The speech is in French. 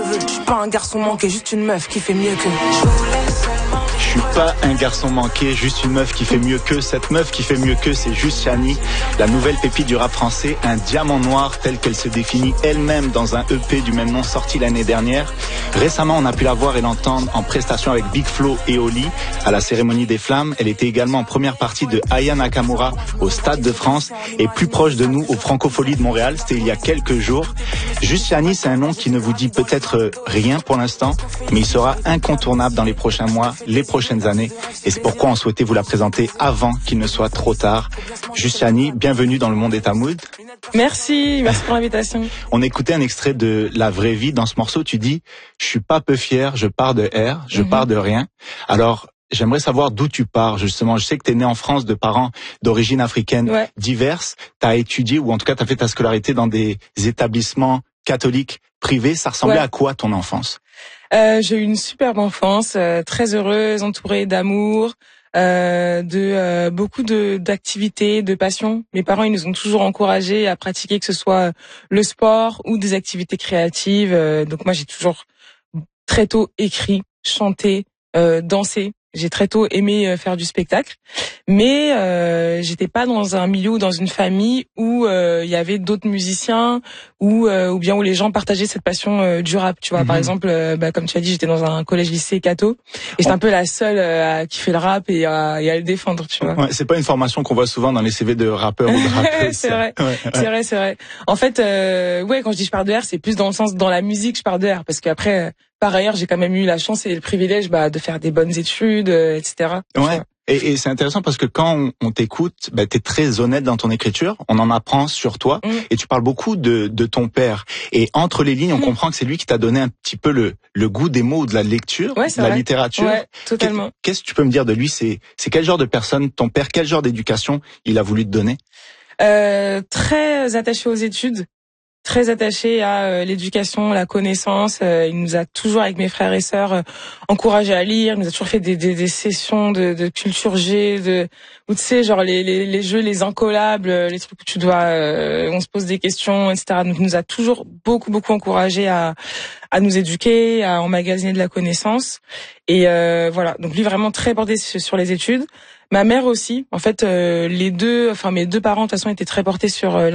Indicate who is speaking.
Speaker 1: cheveux. Je suis pas un garçon manqué, juste une meuf qui fait mieux que.
Speaker 2: Je suis pas un garçon manqué, juste une meuf qui fait mieux que. Cette meuf qui fait mieux que, c'est juste Shani, la nouvelle pépite du rap français, un diamant noir tel qu'elle se définit elle-même dans un EP du même nom sorti l'année dernière. Récemment, on a pu la voir et l'entendre en prestation avec Big Flo et Oli à la cérémonie des Flammes. Elle était également en première partie de Aya Nakamura au Stade de France et plus proche de nous au Francofolie de Montréal. C'était il y a quelques jours. Juste Shani, c'est un nom qui ne vous dit peut-être rien pour l'instant, mais il sera incontournable dans les prochains mois, les prochaines années. Et c'est pourquoi on souhaitait vous la présenter avant qu'il ne soit trop tard. Juste Shani, bienvenue dans le monde est à mood.
Speaker 3: Merci pour l'invitation.
Speaker 2: On écoutait un extrait de La vraie vie. Dans ce morceau, tu dis « Je suis pas peu fier, je pars de R, je pars de rien ». Alors, j'aimerais savoir d'où tu pars, justement. Je sais que tu es né en France de parents d'origine africaine diverses. Tu as étudié, ou en tout cas, tu as fait ta scolarité dans des établissements catholiques privés. Ça ressemblait à quoi ton enfance?
Speaker 3: J'ai eu une superbe enfance, très heureuse, entourée d'amour, de beaucoup d'activités, de passions. Mes parents, ils nous ont toujours encouragés à pratiquer, que ce soit le sport ou des activités créatives. Donc moi, j'ai toujours très tôt écrit, chanté, dansé. J'ai très tôt aimé faire du spectacle, mais j'étais pas dans un milieu ou dans une famille où il y avait d'autres musiciens ou bien où les gens partageaient cette passion du rap. Tu vois, par exemple, comme tu as dit, j'étais dans un collège-lycée catho et j'étais un peu la seule qui fait le rap et à le défendre. Tu vois.
Speaker 2: Ouais, c'est pas une formation qu'on voit souvent dans les CV de rappeurs ou de rappeuses.
Speaker 3: C'est vrai, c'est vrai. En fait, quand je dis je pars de R, c'est plus dans le sens dans la musique je pars de R parce qu'après. Par ailleurs, j'ai quand même eu la chance et le privilège de faire des bonnes études, etc.
Speaker 2: Ouais. Et c'est intéressant parce que quand on t'écoute, t'es très honnête dans ton écriture. On en apprend sur toi et tu parles beaucoup de ton père. Et entre les lignes, on comprend que c'est lui qui t'a donné un petit peu le goût des mots, de la lecture, de la littérature.
Speaker 3: Ouais, totalement.
Speaker 2: Qu'est-ce que tu peux me dire de lui? C'est quel genre de personne, ton père, quel genre d'éducation il a voulu te donner?
Speaker 3: Très attaché aux études. Très attaché à l'éducation, la connaissance. Il nous a toujours, avec mes frères et sœurs, encouragés à lire. Il nous a toujours fait des sessions de culture G, où tu sais, genre les jeux, les incollables, les trucs où tu dois, on se pose des questions, etc. Donc, il nous a toujours beaucoup encouragés à nous éduquer, à emmagasiner de la connaissance. Et voilà. Donc lui vraiment très porté sur les études. Ma mère aussi. En fait, mes deux parents de toute façon étaient très portés sur